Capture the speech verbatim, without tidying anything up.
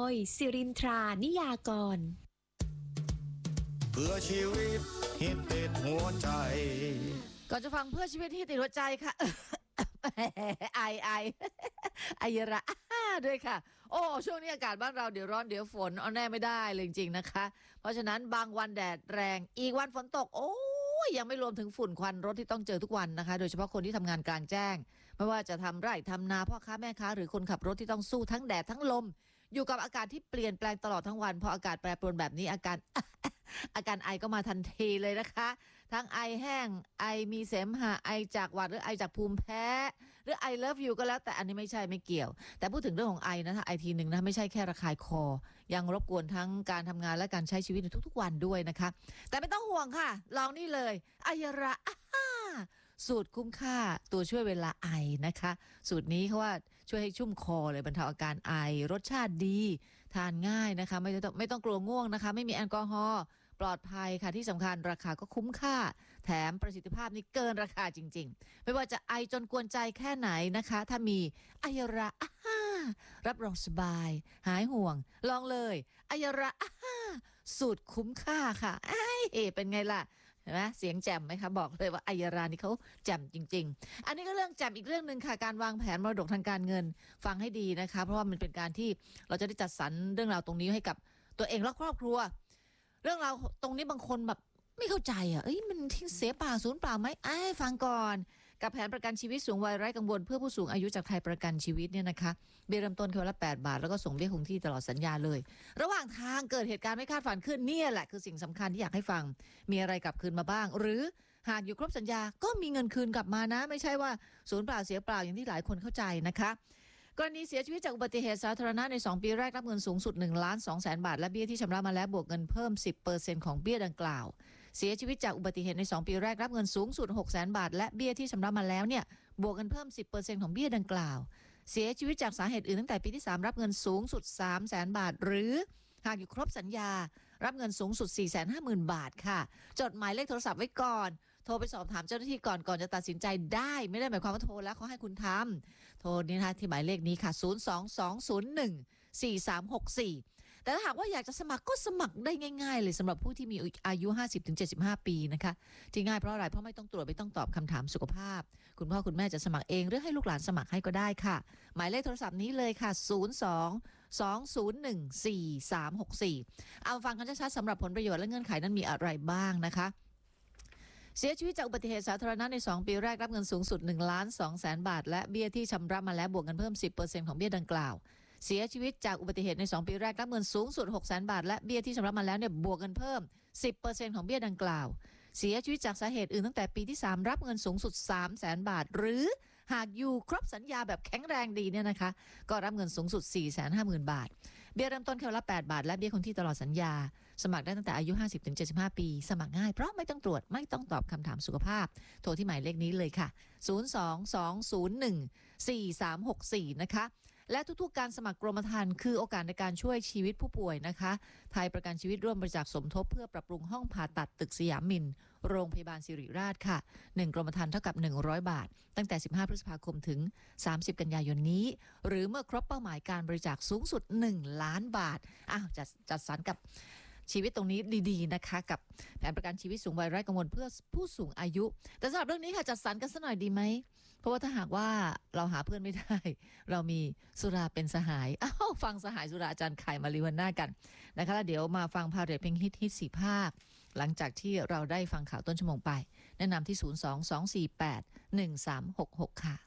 ยสิรินทรานิยากรเพื่อชีวิตฮิตติดหัวใจก่อนจะฟังเพื่อชีวิตที่ติดหัวใจค่ะ ไอไอไอยระด้วยค่ะโอ้ช่วงนี้อากาศบ้านเราเดี๋ยวร้อนเดี๋ยวฝนเอาแน่ไม่ได้เลยจริงๆนะคะเพราะฉะนั้นบางวันแดดแรงอีกวันฝนตกโอ้ยยังไม่รวมถึงฝุ่นควันรถที่ต้องเจอทุกวันนะคะโดยเฉพาะคนที่ทำงานกลางแจ้งไม่ว่าจะทำไร่ทำนาพ่อค้าแม่ค้าหรือคนขับรถที่ต้องสู้ทั้งแดดทั้งลมอยู่กับอากาศที่เปลี่ยนแปลงตลอดทั้งวันพออากาศแปรปรวนแบบนี้อาการอาการไอก็มาทันทีเลยนะคะทั้งไอแห้งไอมีเสมหะไอจากหวัดหรือไอจากภูมิแพ้หรือไอเลิฟยูก็แล้วแต่อันนี้ไม่ใช่ไม่เกี่ยวแต่พูดถึงเรื่องของไอนะถ้าไอทีหนึ่งนะไม่ใช่แค่ระคายคอยังรบกวนทั้งการทำงานและการใช้ชีวิตในทุกๆวันด้วยนะคะแต่ไม่ต้องห่วงค่ะลองนี่เลยไอยระสูตรคุ้มค่าตัวช่วยเวลาไอนะคะสูตรนี้เขาว่าช่วยให้ชุ่มคอเลยบรรเทาอาการไอรสชาติดีทานง่ายนะคะไม่ต้องไม่ต้องกลัวง่วงนะคะไม่มีแอลกอฮอล์ปลอดภัยค่ะที่สำคัญราคาก็คุ้มค่าแถมประสิทธิภาพนี่เกินราคาจริงๆไม่ว่าจะไอจนกวนใจแค่ไหนนะคะถ้ามีไอยระรับรองสบายหายห่วงลองเลยไอยระสูตรคุ้มค่าค่ะไอ้เป็นไงล่ะเห็นไหมเสียงแจ่มไหมคะบอกเลยว่าไอยรานี่เขาแจ่มจริงๆอันนี้ก็เรื่องแจ่มอีกเรื่องหนึ่งค่ะการวางแผนมรดกทางการเงินฟังให้ดีนะคะเพราะว่ามันเป็นการที่เราจะได้จัดสรรเรื่องราวตรงนี้ให้กับตัวเองและครอบครัวเรื่องราวตรงนี้บางคนแบบไม่เข้าใจอ่ะเอ้ยมันทิ้งเสียเปล่าศูนย์เปล่าไหมไอ้ฟังก่อนกับแผนประกันชีวิตสูงวัยไร้กังวลเพื่อผู้สูงอายุจากไทยประกันชีวิตเนี่ยนะคะเบี้ยเริ่มต้นคือละแปดบาทแล้วก็ส่งเบี้ยคงที่ตลอดสัญญาเลยระหว่างทางเกิดเหตุการณ์ไม่คาดฝันขึ้นเนี่ยแหละคือสิ่งสำคัญที่อยากให้ฟังมีอะไรกลับคืนมาบ้างหรือหากอยู่ครบสัญญาก็มีเงินคืนกลับมานะไม่ใช่ว่าศูนย์เปล่าเสียเปล่าอย่างที่หลายคนเข้าใจนะคะกรณีเสียชีวิตจากอุบัติเหตุสาธารณะในสองปีแรกรับเงินสูงสุดหนึ่งล้านสองแสนบาทและเบี้ยที่ชำระมาแล้วบวกเงินเพิ่ม สิบเปอร์เซ็นต์ ของเบี้ยดังกล่าวเสียชีวิตจากอุบัติเหตุในสองปีแรกรับเงินสูงสุด หกแสนบาทและเบี้ยที่ชำระมาแล้วเนี่ยบวกเงินเพิ่ม สิบเปอร์เซ็นต์ ของเบี้ยดังกล่าวเสียชีวิตจากสาเหตุอื่นตั้งแต่ปีที่สามรับเงินสูงสุด สามแสนบาทหรือหากอยู่ครบสัญญารับเงินสูงสุด สี่แสนห้าหมื่นบาทค่ะจดหมายเลขโทรศัพท์ไว้ก่อนโทรไปสอบถามเจ้าหน้าที่ก่อนก่อนจะตัดสินใจได้ไม่ได้หมายความว่าโทรแล้วเขาให้คุณทำโทรนี่นะคะที่หมายเลขนี้ค่ะศูนย์ สอง สอง ศูนย์ หนึ่ง สี่ สาม หก สี่แต่ถ้าหากว่าอยากจะสมัครก็สมัครได้ง่ายๆเลยสำหรับผู้ที่มีอายุ ห้าสิบถึงเจ็ดสิบห้า ปีนะคะที่ง่ายเพราะอะไรเพราะไม่ต้องตรวจไม่ต้องตอบคำถามสุขภาพคุณพ่อคุณแม่จะสมัครเองหรือให้ลูกหลานสมัครให้ก็ได้ค่ะหมายเลขโทรศัพท์นี้เลยค่ะศูนย์ สอง สอง ศูนย์ หนึ่ง สี่ สาม หก สี่เอาฟังกันชัดๆสำหรับผลประโยชน์และเงื่อนไขนั้นมีอะไรบ้างนะคะเสียชีวิตจากอุบัติเหตุสาธารณะในสองปีแรกรับเงินสูงสุดหนึ่งล้านสองแสนบาทและเบี้ยที่ชำระมาแล้วบวกเงินเพิ่ม สิบเปอร์เซ็นต์ ของเบี้ยดังกล่าวเสียชีวิตจากอุบัติเหตุในสองปีแรกรับเงินสูงสุด หกแสนบาทและเบี้ยที่ชำระมาแล้วเนี่ยบวกเงินเพิ่ม สิบเปอร์เซ็นต์ ของเบี้ยดังกล่าวเสียชีวิตจากสาเหตุอื่นตั้งแต่ปีที่สามรับเงินสูงสุด สามแสนบาทหรือหากอยู่ครบสัญญาแบบแข็งแรงดีเนี่ยนะคะก็รับเงินสูงสุด สี่แสนห้าหมื่นบาทเบี้ยเริ่มต้นแค่ละแปดบาทและเบี้ยคงที่ตลอดสัญญาสมัครได้ตั้งแต่อายุ ห้าสิบถึงเจ็ดสิบห้า ปีสมัครง่ายเพราะไม่ต้องตรวจไม่ต้องตอบคำถามสุขภาพโทรที่หมายเลขนี้เลยค่ะศูนย์ สอง สอง ศูนย์ หนึ่ง สี่ สาม หก สี่นะคะและทุกๆการสมัครกรมธรรม์คือโอกาสในการช่วยชีวิตผู้ป่วยนะคะไทยประกันชีวิตร่วมบริจาคสมทบเพื่อปรับปรุงห้องผ่าตัดตึกสยามมินโรงพยาบาลสิริราชค่ะหนึ่งกรมธรรม์เท่ากับหนึ่งร้อยบาทตั้งแต่สิบห้าพฤษภาคมถึงสามสิบกันยายนนี้หรือเมื่อครบเป้าหมายการบริจาคสูงสุดหนึ่งล้านบาทอ้าวจัดจัดสรรกับชีวิตตรงนี้ดีๆนะคะกับแผนประกันชีวิตสูงวัยไร้กังวลเพื่อผู้สูงอายุแต่สำหรับเรื่องนี้ค่ะจัดสรรกันสักหน่อยดีไหมเพราะว่าถ้าหากว่าเราหาเพื่อนไม่ได้เรามีสุราเป็นสหายอ้าวฟังสหายสุราอาจารย์ไข่มาริวันหน้ากันนะคะแล้วเดี๋ยวมาฟังพาเรทเพลงฮิตฮิตสี่ภาคหลังจากที่เราได้ฟังข่าวต้นชั่วโมงไปแนะนำที่ศูนย์ สอง สอง สี่ แปด หนึ่ง สาม หก หกค่ะ